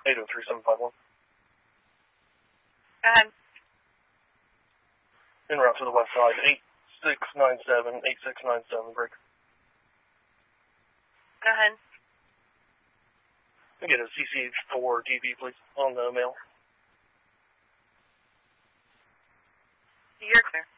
803751. Go ahead. En route to the west side, 8697, break. Go ahead. Can I get a CC4 DB, please, on the mail? You're clear.